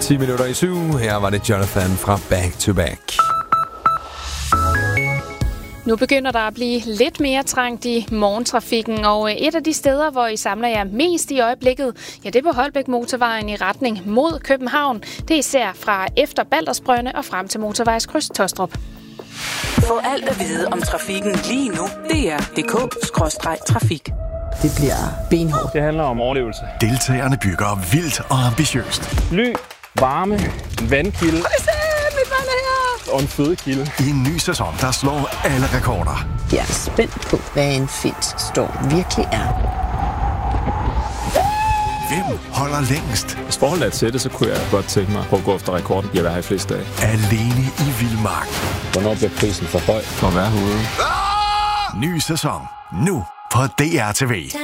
7:10. Her var det Jonathan fra Back to Back. Nu begynder der at blive lidt mere trængt i morgentrafikken, og et af de steder, hvor I samler jer mest i øjeblikket, ja, det er på Holbæk Motorvejen i retning mod København. Det er især fra efter Baldersbrønde og frem til motorvejskryds Tostrup. Få alt at vide om trafikken lige nu. DR.dk/trafik. Det bliver benhårdt. Det handler om overlevelse. Deltagerne bygger vildt og ambitiøst. Ly, varme, vandkilde og en fødekilde. I en ny sæson, der slår alle rekorder. Jeg er spændt på, hvad en Fit Storm virkelig er. Hvem holder længst? Hvis forholdet er til det, så kunne jeg godt tænke mig at gå efter rekorden. Jeg vil have i flest dage. Alene i vildmark. Hvornår bliver prisen for høj for at være herude? Ny sæson. Nu på DR TV.